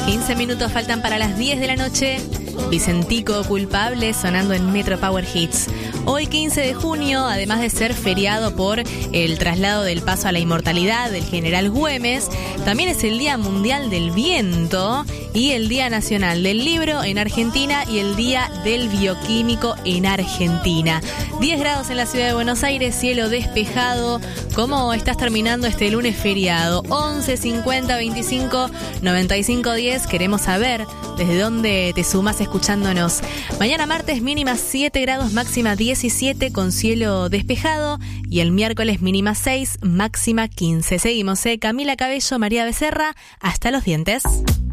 15 minutos faltan para las 10 de la noche. Vicentico Culpable sonando en Metro Power Hits. Hoy 15 de junio, además de ser feriado por el traslado del paso a la inmortalidad del general Güemes, también es el Día Mundial del Viento y el Día Nacional del Libro en Argentina y el Día del Bioquímico en Argentina. 10 grados en la ciudad de Buenos Aires, cielo despejado. ¿Cómo estás terminando este lunes feriado? 11 50 25 95 10. Queremos saber desde dónde te sumas escuchándonos. Mañana martes mínima 7 grados, máxima 17 con cielo despejado. Y el miércoles mínima 6, máxima 15. Seguimos, Camila Cabello, María Becerra, hasta los dientes.